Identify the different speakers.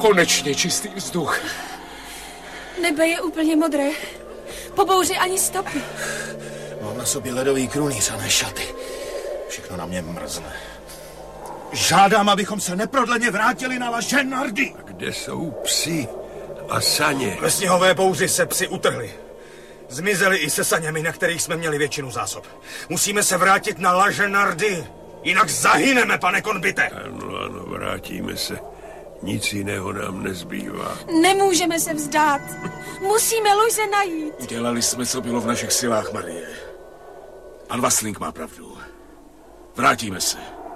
Speaker 1: Konečně čistý vzduch.
Speaker 2: Nebe je úplně modré. Po bouři ani stopy.
Speaker 3: Mám na sobě ledový krunýř a ne šaty. Všechno na mě mrzne. Žádám, abychom se neprodleně vrátili na La Genardy.
Speaker 4: A kde jsou psi a saně?
Speaker 3: Ve sněhové bouři se psi utrhli. Zmizeli i se saněmi, na kterých jsme měli většinu zásob. Musíme se vrátit na La Genardy. Jinak zahyneme, pane konbite.
Speaker 4: Ano, vrátíme se. Nic jiného nám nezbývá.
Speaker 2: Nemůžeme se vzdát. Musíme Luise najít.
Speaker 1: Udělali jsme, co bylo v našich silách, Marie. Pan Vasling má pravdu. Vrátíme se.